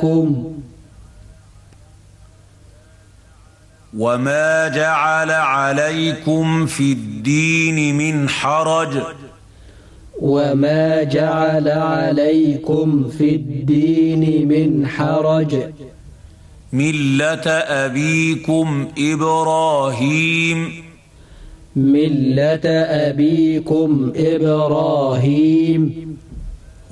وما جعل عليكم في الدين من حرج وما جعل عليكم في الدين من حرج ملة أبيكم إبراهيم ملة أبيكم إبراهيم